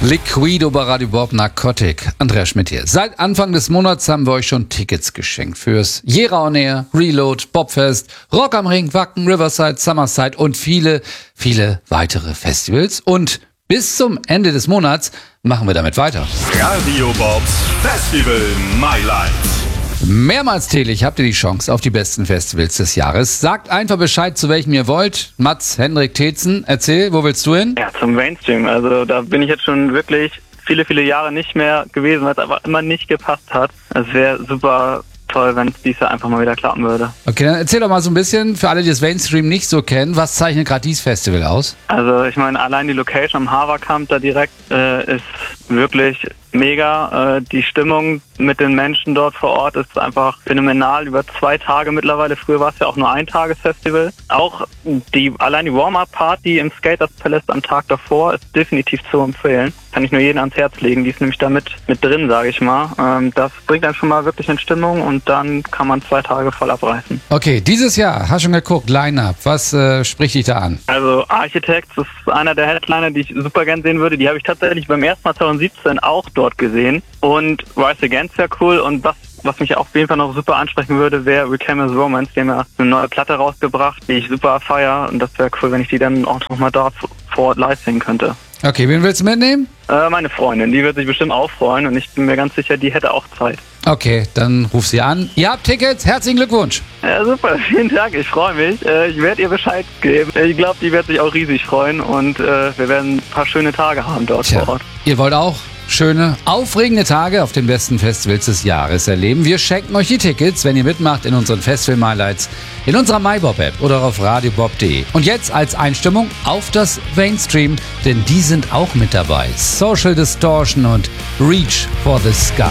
Liquido bei Radio Bob Narcotic. Andreas Schmidt hier. Seit Anfang des Monats haben wir euch schon Tickets geschenkt fürs Jera On Air, Reload, Bobfest, Rock am Ring, Wacken, Riverside, Summerside und viele, viele weitere Festivals. Und bis zum Ende des Monats machen wir damit weiter. Radio Bobs Festival My Life. Mehrmals täglich habt ihr die Chance auf die besten Festivals des Jahres. Sagt einfach Bescheid, zu welchem ihr wollt. Mats, Hendrik, Tetzen, erzähl, wo willst du hin? Ja, zum Mainstream. Also da bin ich jetzt schon wirklich viele, viele Jahre nicht mehr gewesen, weil es einfach immer nicht gepasst hat. Es wäre super toll, wenn es dieses Jahr einfach mal wieder klappen würde. Okay, dann erzähl doch mal so ein bisschen, für alle, die das Mainstream nicht so kennen, was zeichnet gerade dieses Festival aus? Also ich meine, allein die Location am Haverkamp da direkt ist wirklich mega. Die Stimmung mit den Menschen dort vor Ort ist einfach phänomenal. Über 2 Tage mittlerweile. Früher war es ja auch nur ein Tagesfestival. Auch allein die Warm-Up-Party im Skaters Palace am Tag davor ist definitiv zu empfehlen. Kann ich nur jedem ans Herz legen. Die ist nämlich da mit drin, sage ich mal. Das bringt dann schon mal wirklich in Stimmung und dann kann man 2 Tage voll abreißen. Okay, dieses Jahr, hast du schon geguckt, Line-Up, was spricht dich da an? Also Architects ist einer der Headliner, die ich super gern sehen würde. Die habe ich tatsächlich beim ersten Mal 2017 auch dort gesehen. Und Rise Against wäre cool. Und was mich auf jeden Fall noch super ansprechen würde, wäre Reclaim His Romance. Die haben ja eine neue Platte rausgebracht, die ich super feiere. Und das wäre cool, wenn ich die dann auch nochmal da vor Ort live sehen könnte. Okay, wen willst du mitnehmen? Meine Freundin, die wird sich bestimmt auch freuen. Und ich bin mir ganz sicher, die hätte auch Zeit. Okay, dann ruf sie an. Ihr habt Tickets, herzlichen Glückwunsch. Ja, super, vielen Dank, ich freue mich. Ich werde ihr Bescheid geben. Ich glaube, die wird sich auch riesig freuen und wir werden ein paar schöne Tage haben dort vor Ort. Ihr wollt auch schöne, aufregende Tage auf den besten Festivals des Jahres erleben. Wir schenken euch die Tickets, wenn ihr mitmacht in unseren Festival-Highlights, in unserer MyBob-App oder auf radiobob.de. Und jetzt als Einstimmung auf das Mainstream, denn die sind auch mit dabei. Social Distortion und Reach for the Sky.